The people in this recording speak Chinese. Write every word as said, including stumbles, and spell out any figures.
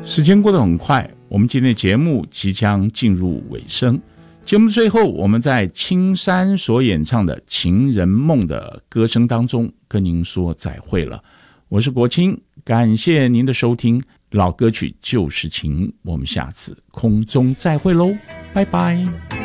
时间过得很快，我们今天的节目即将进入尾声。节目最后，我们在青山所演唱的《情人梦》的歌声当中跟您说再会了。我是国清，感谢您的收听，老歌曲旧时情，我们下次空中再会喽，拜拜。